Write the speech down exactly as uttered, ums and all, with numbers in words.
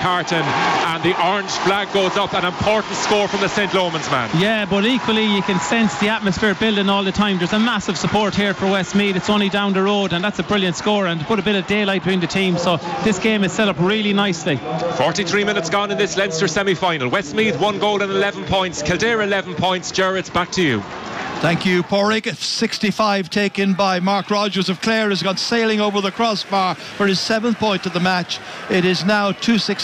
Carton, and the orange flag goes up. An important score from the Saint Lomans man. Yeah, but equally you can sense the atmosphere building all the time. There's a massive support here for Westmeath. It's only down the road, and that's a brilliant score, and to put a bit of daylight between the teams. So this game is set up really nicely. forty-three minutes gone in this Leinster semi-final. Westmeath one goal and eleven points. Kildare eleven points. Gerard, back to you. Thank you, Porrick. sixty-five taken by Mark Rogers of Clare, has gone sailing over the crossbar for his seventh point of the match. It is now two six.